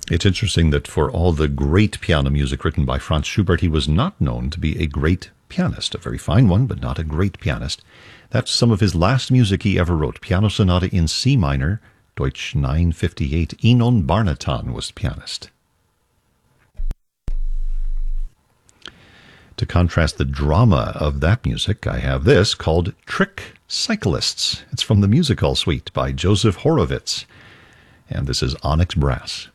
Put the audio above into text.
It's interesting that for all the great piano music written by Franz Schubert, he was not known to be a great pianist, a very fine one, but not a great pianist. That's some of his last music he ever wrote. Piano Sonata in C minor, Deutsch 958. Enon Barnatan was the pianist. To contrast the drama of that music, I have this called Trick Cyclists. It's from the Music Hall Suite by Joseph Horowitz, and this is Onyx Brass.